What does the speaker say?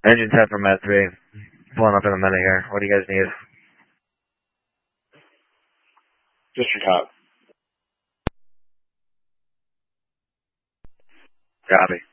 Engine 10 from Med 3. Pulling up in a minute here. What do you guys need? Just your top. Copy.